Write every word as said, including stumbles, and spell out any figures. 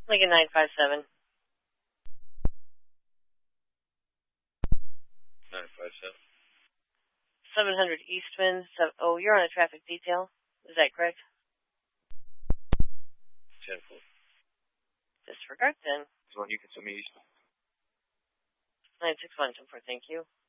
Lincoln nine five seven. nine five seven. seven hundred Eastman. So, oh, you're on a traffic detail. Is that correct? ten four. Disregard then. So you can send me Eastman. nine six one, ten four, thank you.